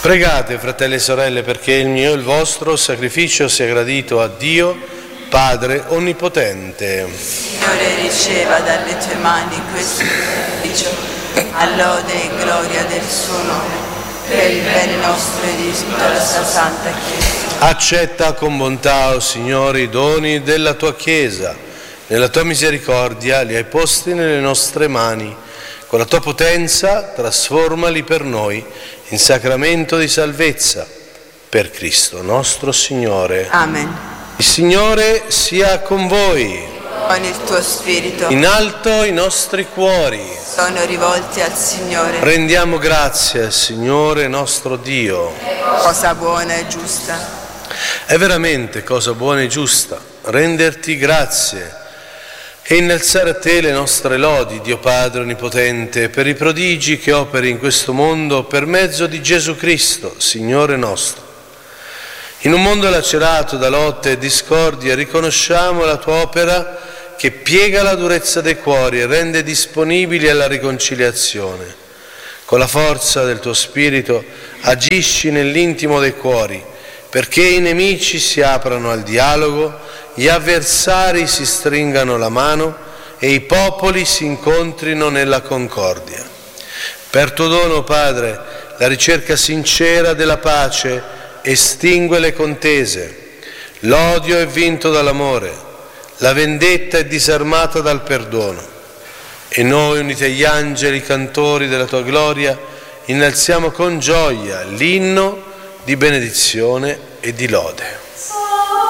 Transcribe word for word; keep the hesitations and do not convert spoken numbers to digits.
Pregate, fratelli e sorelle, perché il mio e il vostro sacrificio sia gradito a Dio, Padre Onnipotente. Signore, riceva dalle tue mani questo sacrificio, a lode e gloria del suo nome, per il bene nostro e di tutta la sua santa Chiesa. Accetta con bontà, o Signore, i doni della tua Chiesa. Nella tua misericordia li hai posti nelle nostre mani. Con la tua potenza trasformali per noi in sacramento di salvezza. Per Cristo nostro Signore. Amen. Il Signore sia con voi. Con il tuo spirito. In alto i nostri cuori. Sono rivolti al Signore. Rendiamo grazie al Signore nostro Dio. Cosa buona e giusta. È veramente cosa buona e giusta renderti grazie e innalzare a te le nostre lodi, Dio Padre Onnipotente, per i prodigi che operi in questo mondo per mezzo di Gesù Cristo, Signore nostro. In un mondo lacerato da lotte e discordie riconosciamo la tua opera che piega la durezza dei cuori e rende disponibili alla riconciliazione. Con la forza del tuo Spirito agisci nell'intimo dei cuori, perché i nemici si aprano al dialogo, gli avversari si stringano la mano e i popoli si incontrino nella concordia. Per tuo dono, Padre, la ricerca sincera della pace estingue le contese, l'odio è vinto dall'amore, la vendetta è disarmata dal perdono. E noi, uniti agli angeli cantori della tua gloria, innalziamo con gioia l'inno di benedizione e di lode.